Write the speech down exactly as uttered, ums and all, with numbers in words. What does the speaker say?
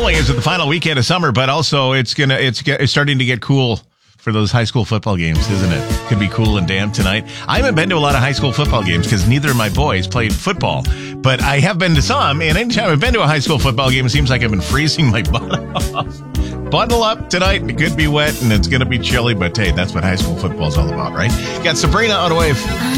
only is it the final weekend of summer, but also it's gonna it's, get, it's starting to get cool for those high school football games, isn't it? Could be cool and damp tonight. I haven't been to a lot of high school football games because neither of my boys played football, but I have been to some, and anytime I've been to a high school football game, it seems like I've been freezing my butt off. Bundle up tonight. It could be wet and it's going to be chilly, but hey, that's what high school football is all about, right? Got Sabrina on the way.